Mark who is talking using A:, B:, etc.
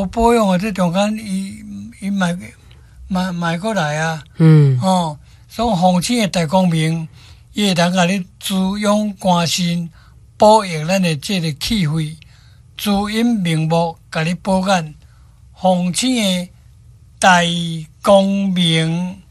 A: 无保养的，这中间伊买过来啊。所以风清的大光明，伊会当甲你滋养肝肾，保养咱的这个气血，滋阴明目，甲你保养。风清的大光明